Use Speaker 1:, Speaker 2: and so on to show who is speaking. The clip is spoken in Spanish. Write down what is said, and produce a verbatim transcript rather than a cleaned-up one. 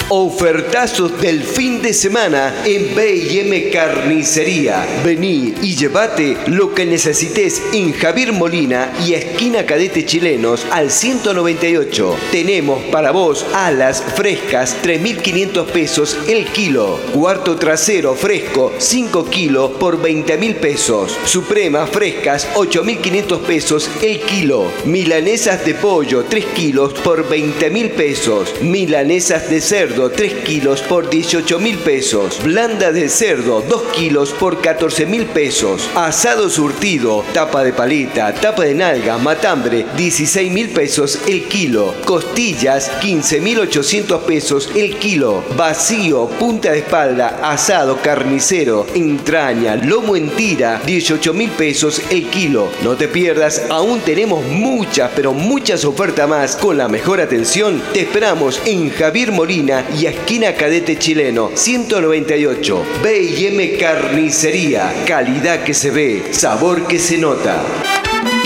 Speaker 1: Ofertazos del fin de semana en B y M Carnicería. Vení y llevate lo que necesites en Javier Molina y esquina Cadete Chilenos al ciento noventa y ocho. Tenemos para vos alas frescas, tres mil quinientos pesos el kilo. Cuarto trasero fresco, cinco kilos por veinte mil pesos. Supremas frescas, ocho mil quinientos pesos el kilo. Milanesas de pollo, tres kilos por veinte mil pesos. Milanesas de cerdo, tres kilos por dieciocho mil pesos. Blanda de cerdo, dos kilos por catorce mil pesos. Asado surtido, tapa de paleta, tapa de nalga, matambre, dieciséis mil pesos el kilo. Costillas, quince mil ochocientos pesos el kilo. Vacío, punta de espalda, asado carnicero, entraña, lomo en tira, dieciocho mil pesos el kilo. No te pierdas, aún tenemos muchas, pero muchas ofertas más. Con la mejor atención, te esperamos en Javier Molina y esquina Cadete Chileno, ciento noventa y ocho. B y M Carnicería. Calidad que se ve, sabor que se nota.